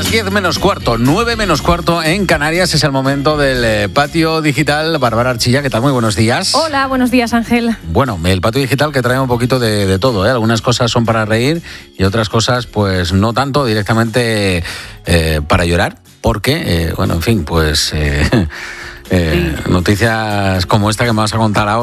Las 10 menos cuarto, 9 menos cuarto en Canarias es el momento del patio digital. Bárbara Archilla, ¿qué tal? Muy buenos días. Hola, buenos días, Ángel. Bueno, el patio digital que trae un poquito de todo, ¿eh? Algunas cosas son para reír y otras cosas pues no tanto, directamente para llorar, porque, bueno, en fin, pues noticias como esta que me vas a contar ahora.